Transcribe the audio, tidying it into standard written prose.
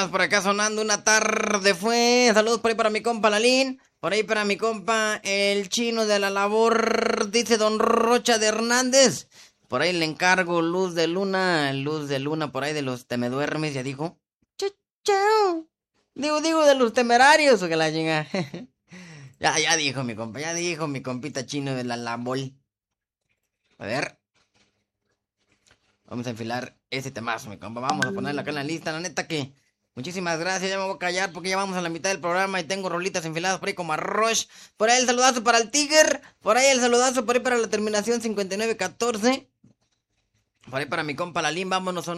enfiladas por acá sonando una tarde fue. Saludos por ahí para mi compa Lalín. Por ahí para mi compa el chino de la labor, dice don Rocha de Hernández. Por ahí le encargo luz de luna, por ahí de los te me duermes, ya dijo. Chao. Digo, de los temerarios, o que la chinga. Ya dijo mi compa, ya dijo mi compita chino de la labor. A ver. Vamos a enfilar ese temazo, mi compa. Vamos a ponerlo acá en la lista. La neta que muchísimas gracias. Ya me voy a callar porque ya vamos a la mitad del programa y tengo rolitas enfiladas por ahí como arroz. Por ahí el saludazo para el Tiger. Por ahí el saludazo por ahí para la terminación 5914. Por ahí para mi compa Lalín. Vámonos.